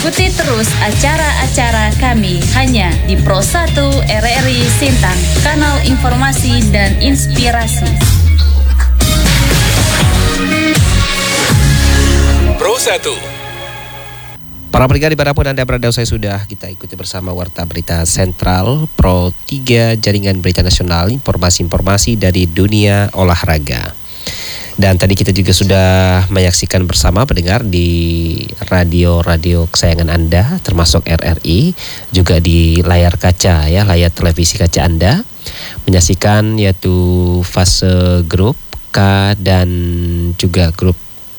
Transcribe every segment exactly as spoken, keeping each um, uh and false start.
Ikuti terus acara-acara kami hanya di Pro satu R R I Sintang, kanal informasi dan inspirasi. Pro satu. Para pendengar dimanapun Anda berada, saya sudah kita ikuti bersama Warta Berita Sentral Pro tiga Jaringan Berita Nasional, informasi-informasi dari dunia olahraga. Dan tadi kita juga sudah menyaksikan bersama pendengar di radio-radio kesayangan Anda, termasuk R R I, juga di layar kaca ya, layar televisi kaca Anda, menyaksikan yaitu fase grup K dan juga grup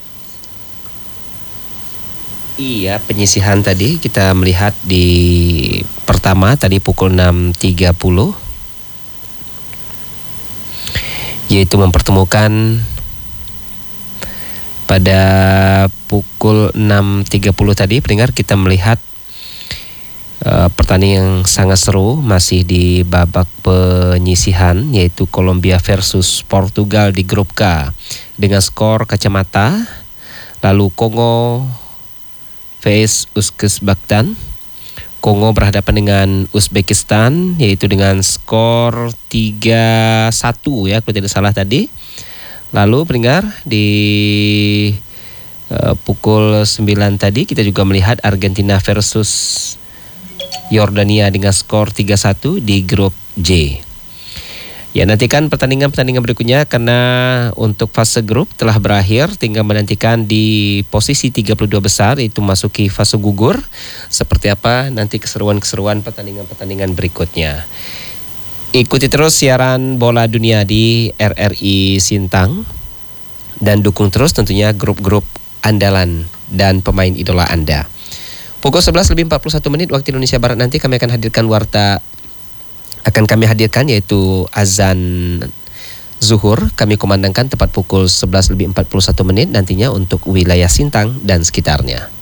Iya, penyisihan tadi kita melihat di pertama tadi pukul enam tiga puluh, yaitu mempertemukan pada pukul enam tiga puluh tadi pendengar kita melihat uh, pertandingan yang sangat seru masih di babak penyisihan, yaitu Kolombia versus Portugal di grup K dengan skor kacamata. Lalu Kongo vs Uzbekistan. Kongo berhadapan dengan Uzbekistan yaitu dengan skor tiga satu ya, kalau tidak salah tadi. Lalu pendengar di uh, pukul sembilan tadi kita juga melihat Argentina versus Yordania dengan skor tiga satu di grup J. Ya, nantikan pertandingan-pertandingan berikutnya karena untuk fase grup telah berakhir, tinggal menantikan di posisi tiga puluh dua besar itu masuki fase gugur. Seperti apa nanti keseruan-keseruan pertandingan-pertandingan berikutnya. Ikuti terus siaran bola dunia di R R I Sintang dan dukung terus tentunya grup-grup andalan dan pemain idola Anda. Pukul sebelas lebih empat puluh satu menit waktu Indonesia Barat nanti kami akan hadirkan warta akan kami hadirkan yaitu azan zuhur, kami kumandangkan tepat pukul sebelas lebih empat puluh satu menit nantinya untuk wilayah Sintang dan sekitarnya.